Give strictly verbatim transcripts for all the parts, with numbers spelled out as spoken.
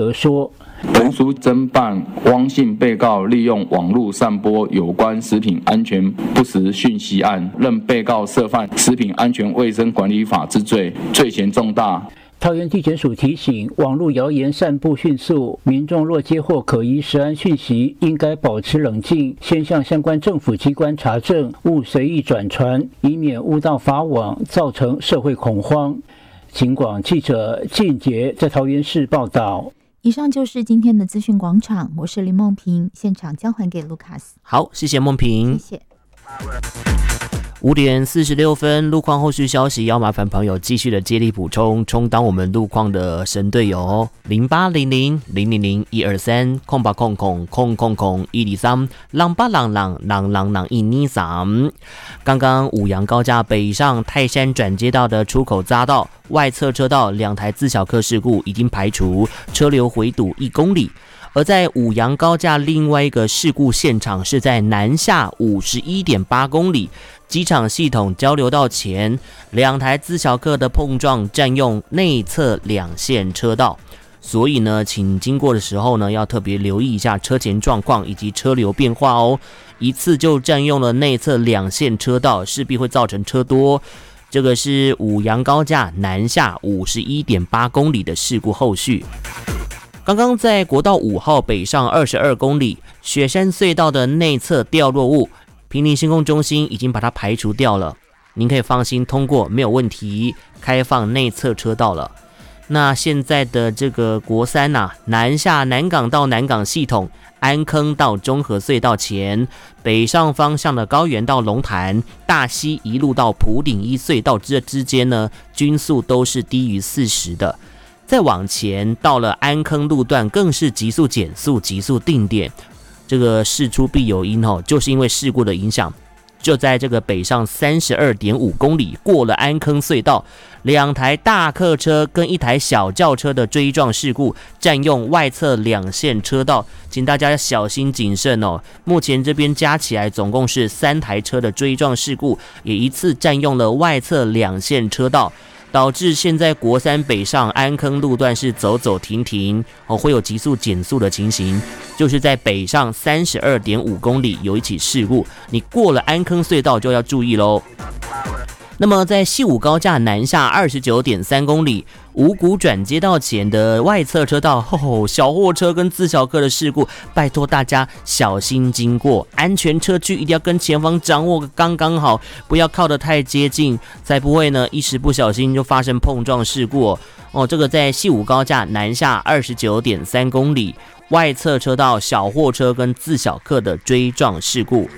德说， 本书侦办汪姓被告利用网络散播有关食品安全不实讯息案，认被告涉犯食品安全卫生管理法之罪，罪嫌重大。 桃园地检署提醒，网络谣言散布迅速，民众若接获可疑食安讯息，应该保持冷静，先向相关政府机关查证，勿随意转传，以免误导法网，造成社会恐慌。警广记者靳杰在桃园市报道。 以上就是今天的资讯广场，我是林梦萍，现场交还给卢卡斯。 好，谢谢梦萍， 谢谢。 五点四十六分，路况后续消息要麻烦朋友继续的接力补充，充当我们路况的神队友。零八零零零零零一二三空八空空空空空一二三朗八朗朗朗朗朗一二三。刚刚五杨高架北上泰山转接道的出口匝道外侧车道两台自小客事故已经排除，车流回堵一公里。而在五杨高架另外一个事故现场是在南下 五十一点八公里，机场系统交流道前两台自小客的碰撞占用内侧两线车道，所以呢，请经过的时候呢，要特别留意一下车前状况以及车流变化哦。一次就占用了内侧两线车道，势必会造成车多。这个是五杨高架南下 五十一点八公里的事故后续。刚刚在国道五号北上二十二公里，雪山隧道的内侧掉落物，坪林新控中心已经把它排除掉了，您可以放心通过，没有问题，开放内侧车道了。那现在的这个国三啊，南下南港到南港系统，安坑到中和隧道前，北上方向的高原到龙潭、大溪一路到埔顶一隧道之之间呢，均速都是低于四十的。再往前到了安坑路段，更是急速减速，急速定点。这个事出必有因哦，就是因为事故的影响，就在这个北上 三十二点五公里过了安坑隧道，两台大客车跟一台小轿车的追撞事故，占用外侧两线车道，请大家小心谨慎哦。目前这边加起来总共是三台车的追撞事故，也一次占用了外侧两线车道，导致现在国三北上安坑路段是走走停停哦，会有急速减速的情形。就是在北上 三十二点五公里有一起事故，你过了安坑隧道就要注意咯。那么在西武高架南下 二十九点三公里，五股转接道前的外侧车道，哦，小货车跟自小客的事故，拜托大家小心经过，安全车距一定要跟前方掌握个刚刚好，不要靠得太接近，才不会呢一时不小心就发生碰撞事故哦。哦，这个在西武高架南下 二十九点三公里，外侧车道小货车跟自小客的追撞事故。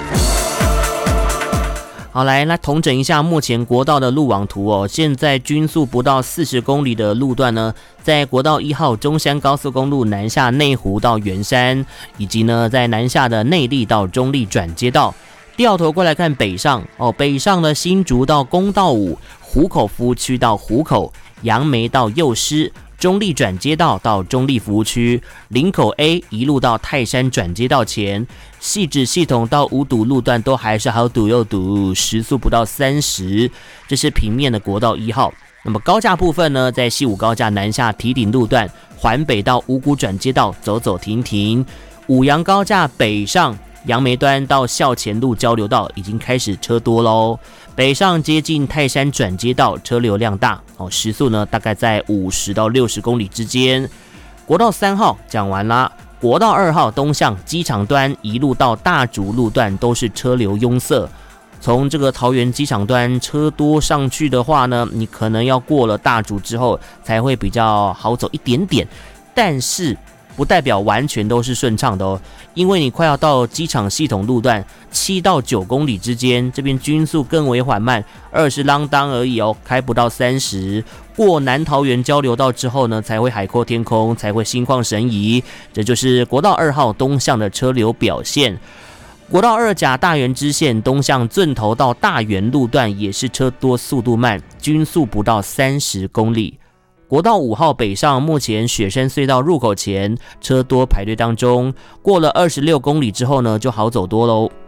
好，来来统整一下目前国道的路网图哦。现在均速不到四十公里的路段呢，在国道一号中山高速公路南下内湖到圆山，以及呢在南下的内坜到中坜转接道。掉头过来看北上哦，北上的新竹到公道五，湖口服务区到湖口，杨梅到幼师，中坜转接道到中坜服务区，林口 A 一路到泰山转接道前，汐止系统到五堵路段都还是好堵又堵，时速不到三十。这是平面的国道一号。那么高架部分呢，在西武高架南下堤顶路段，环北到五股转接道走走停停。五杨高架北上杨梅端到校前路交流道已经开始车多咯，北上接近泰山转接道车流量大哦，时速呢大概在五十到六十公里之间。国道三号讲完啦，国道二号东向机场端一路到大竹路段都是车流拥塞。从这个桃园机场端车多上去的话呢，你可能要过了大竹之后才会比较好走一点点，但是不代表完全都是顺畅的哦，因为你快要到机场系统路段七到九公里之间，这边均速更为缓慢，二十啷当而已哦，开不到三十。过南桃园交流道之后呢，才会海阔天空，才会心旷神怡。这就是国道二号东向的车流表现。国道二甲大园支线东向圳头到大园路段也是车多速度慢，均速不到三十公里。国道五号北上，目前雪山隧道入口前车多排队当中，过了二十六公里之后呢，就好走多喽。